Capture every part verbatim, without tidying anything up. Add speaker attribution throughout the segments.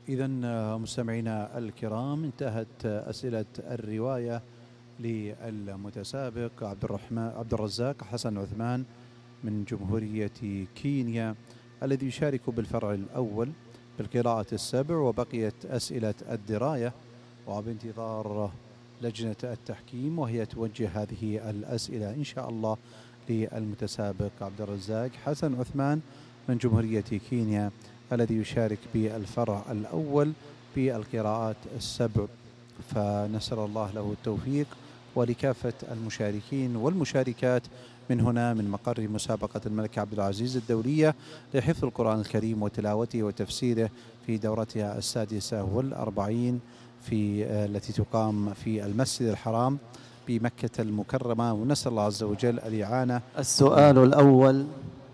Speaker 1: إذن مستمعينا الكرام، انتهت أسئلة الرواية للمتسابق عبد الرحمن عبد الرزاق حسن عثمان من جمهورية كينيا، الذي يشارك بالفرع الأول بالقراءة السبع، وبقيت أسئلة الدراية وبانتظار لجنة التحكيم وهي توجه هذه الأسئلة إن شاء الله للمتسابق عبد الرزاق حسن عثمان من جمهورية كينيا، الذي يشارك بالفرع الأول بالقراءات السبع. فنسأل الله له التوفيق ولكافة المشاركين والمشاركات من هنا من مقر مسابقة الملك عبد العزيز الدولية لحفظ القرآن الكريم وتلاوته وتفسيره في دورتها السادسة والأربعين في التي تقام في المسجد الحرام بمكة المكرمة، ونسأل الله عز وجل الإعانة.
Speaker 2: السؤال الأول: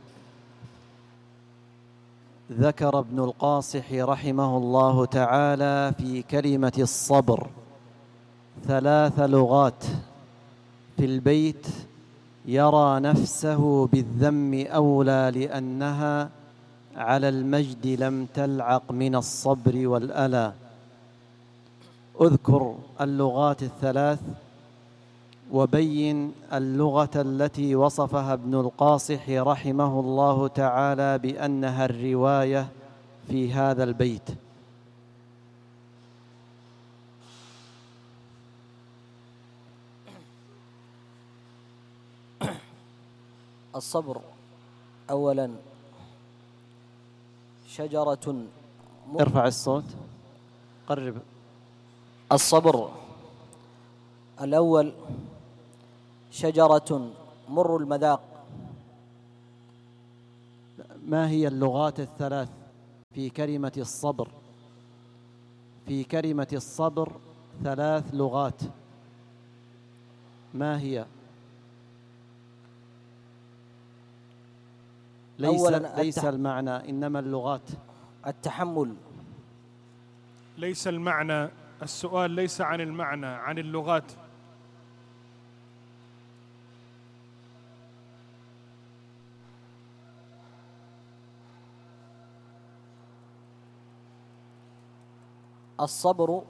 Speaker 2: ذكر ابن القاصح رحمه الله تعالى في كلمة الصبر ثلاث لغات في البيت يرى نفسه بالذم أولى لأنها على المجد لم تلعق من الصبر والألى. اذكر اللغات الثلاث وبين اللغة التي وصفها ابن القاصح رحمه الله تعالى بأنها الرواية في هذا البيت.
Speaker 3: الصبر أولا شجرة م...
Speaker 2: ارفع الصوت، قرب.
Speaker 3: الصبر الأول شجرة مر المذاق.
Speaker 2: ما هي اللغات الثلاث في كلمة الصبر؟ في كلمة الصبر ثلاث لغات، ما هي؟ ليس, ليس التح... المعنى إنما اللغات.
Speaker 3: التحمل.
Speaker 4: ليس المعنى، السؤال ليس عن المعنى، عن اللغات.
Speaker 3: الصبر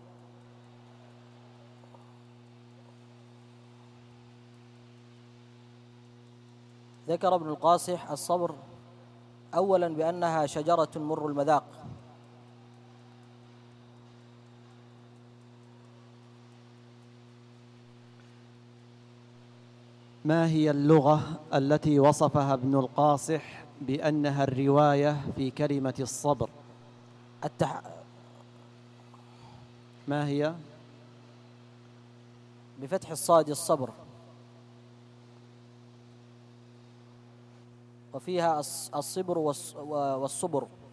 Speaker 3: ذكر ابن القاصح الصبر أولا بأنها شجرة مر المذاق.
Speaker 2: ما هي اللغة التي وصفها ابن القاصح بأنها الرواية في كلمة الصبر؟
Speaker 3: التح...
Speaker 2: ما هي؟
Speaker 3: بفتح الصاد الصبر، وفيها الصبر والصبر.